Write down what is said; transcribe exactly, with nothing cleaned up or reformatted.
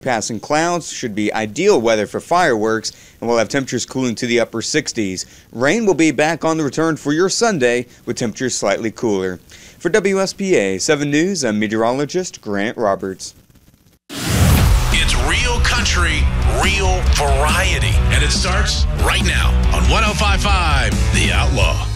Passing clouds should be ideal weather for fireworks, and we'll have temperatures cooling to the upper sixties. Rain will be back on the return for your Sunday, with temperatures slightly cooler. For W S P A seven News, I'm meteorologist Grant Roberts. It's real country, real variety, and it starts right now on one oh five point five The Outlaw.